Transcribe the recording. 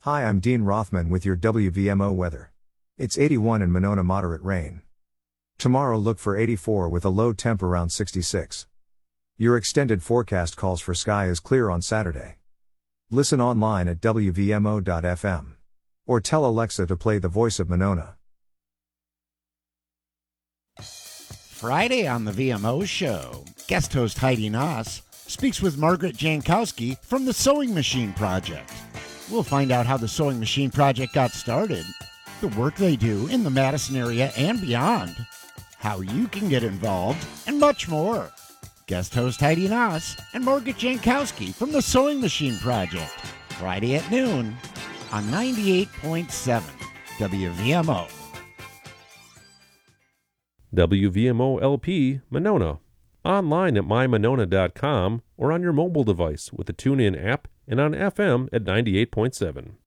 Hi, I'm Dean Rothman with your WVMO weather. It's 81 in Monona, moderate rain. Tomorrow look for 84 with a low temp around 66. Your extended forecast calls for sky is clear on Saturday. Listen online at WVMO.fm. Or tell Alexa to play The Voice of Monona. Friday on the VMO show, guest host Heidi Noss speaks with Margaret Jankowski from the Sewing Machine Project. We'll find out how the Sewing Machine Project got started, the work they do in the Madison area and beyond, how you can get involved, and much more. Guest host Heidi Noss and Margaret Jankowski from the Sewing Machine Project, Friday at noon on 98.7 WVMO. WVMO LP Monona. Online at mymonona.com or on your mobile device with the TuneIn app and on FM at 98.7.